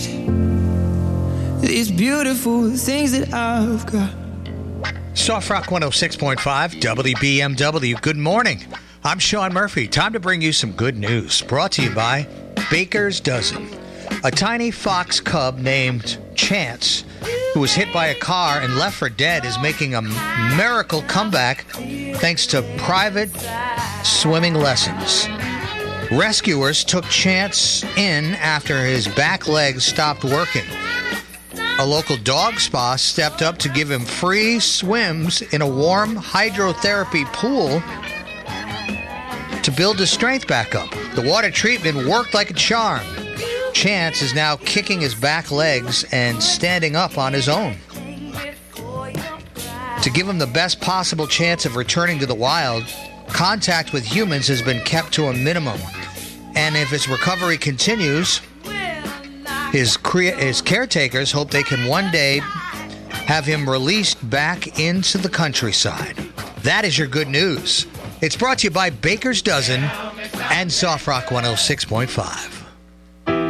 These beautiful things that I've got. Soft Rock 106.5, WBMW. Good morning. I'm Sean Murphy. Time to bring you some good news. Brought to you by Baker's Dozen. A tiny fox cub named Chance, who was hit by a car and left for dead, is making a miracle comeback thanks to private swimming lessons. Rescuers took Chance in after his back legs stopped working. A local dog spa stepped up to give him free swims in a warm hydrotherapy pool to build his strength back up. The water treatment worked like a charm. Chance is now kicking his back legs and standing up on his own. To give him the best possible chance of returning to the wild, contact with humans has been kept to a minimum. And if his recovery continues, his caretakers hope they can one day have him released back into the countryside. That is your good news. It's brought to you by Baker's Dozen and Soft Rock 106.5.